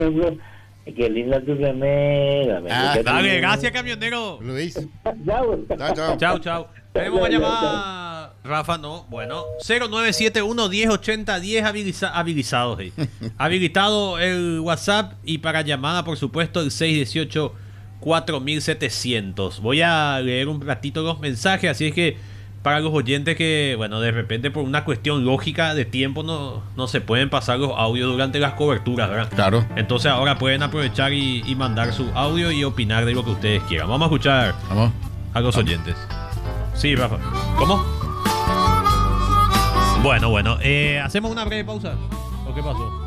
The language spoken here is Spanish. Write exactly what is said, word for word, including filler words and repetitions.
Qué linda tu remera. me Ah, gusta tu Dale, remera. gracias, camionero. Luis. Chao. Chao, chao. Chao, chao. Tenemos una llamada. Rafa, no. Bueno, cero nueve siete uno, diez ochenta, diez habiliza, habilitados. eh. Habilitado el WhatsApp y para llamada, por supuesto, el seis dieciocho, cuatro mil setecientos. Voy a leer un ratito los mensajes, así es que para los oyentes que, bueno, de repente por una cuestión lógica de tiempo no, no se pueden pasar los audios durante las coberturas, ¿verdad? Claro. Entonces ahora pueden aprovechar y, y mandar su audio y opinar de lo que ustedes quieran. Vamos a escuchar Vamos. a los oyentes. Sí, Rafa. ¿Cómo? Bueno, bueno. Eh, ¿Hacemos una breve pausa? ¿O qué pasó?